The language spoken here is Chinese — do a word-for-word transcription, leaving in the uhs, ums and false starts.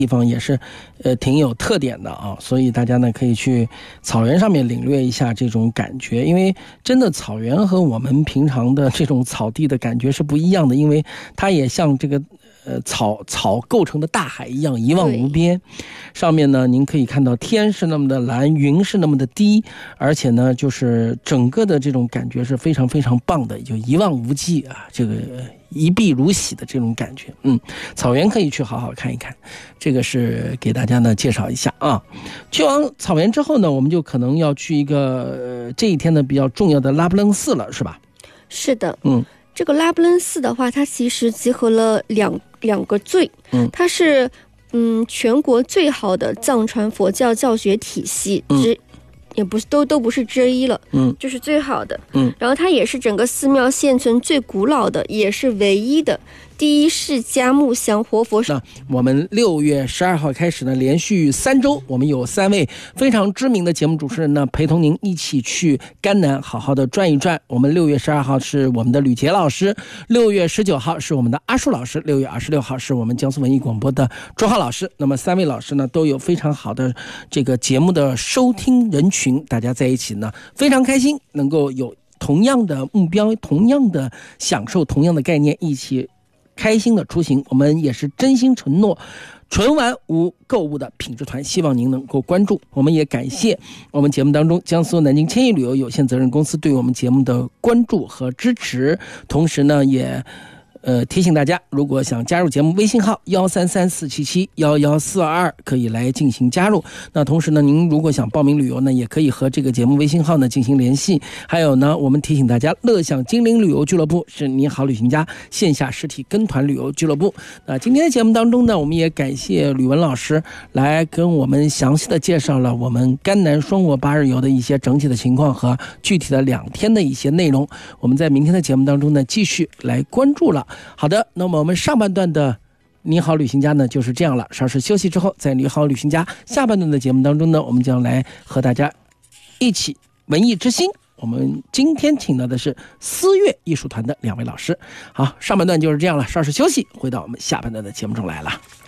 地方也是呃挺有特点的啊，所以大家呢可以去草原上面领略一下这种感觉，因为真的草原和我们平常的这种草地的感觉是不一样的，因为它也像这个呃草草构成的大海一样一望无边，上面呢您可以看到天是那么的蓝，云是那么的低，而且呢就是整个的这种感觉是非常非常棒的，就一望无际啊，这个一碧如洗的这种感觉。嗯，草原可以去好好看一看，这个是给大家呢介绍一下啊。去完草原之后呢，我们就可能要去一个、呃、这一天呢比较重要的拉卜楞寺了，是吧？ 是的， 嗯， 这个拉卜楞寺的话，它其实集合了两两个最， 嗯， 它是嗯全国最好的藏传佛教教学体系之。嗯也不是都都不是之一了， 嗯， 就是最好的， 嗯， 然后它也是整个寺庙现存最古老的，也是唯一的第一释迦木香活佛。 那我们六月十二号开始呢，连续三周，我们有三位非常知名的节目主持人呢，陪同您一起去甘南好好的转一转。我们六月十二号是我们的吕杰老师，六月十九号是我们的阿树老师，六月二十六号是我们江苏文艺广播的周浩老师。那么三位老师呢，都有非常好的这个节目的收听人群，大家在一起呢非常开心，能够有同样的目标，同样的享受，同样的概念，一起开心的出行。我们也是真心承诺纯玩无购物的品质团，希望您能够关注。我们也感谢我们节目当中江苏南京千亿旅游有限责任公司对我们节目的关注和支持，同时呢也呃，提醒大家，如果想加入节目微信号幺三三四七七幺幺四二二，可以来进行加入。那同时呢，您如果想报名旅游呢，也可以和这个节目微信号呢进行联系。还有呢，我们提醒大家，乐享精灵旅游俱乐部是你好旅行家线下实体跟团旅游俱乐部。那今天的节目当中呢，我们也感谢吕文老师来跟我们详细的介绍了我们甘南双国八日游的一些整体的情况和具体的两天的一些内容。我们在明天的节目当中呢，继续来关注了。好的，那么我们上半段的你好旅行家呢就是这样了，稍事休息之后，在你好旅行家下半段的节目当中呢，我们将来和大家一起文艺之星。我们今天请到的是思悦艺术团的两位老师。好，上半段就是这样了，稍事休息，回到我们下半段的节目中来了。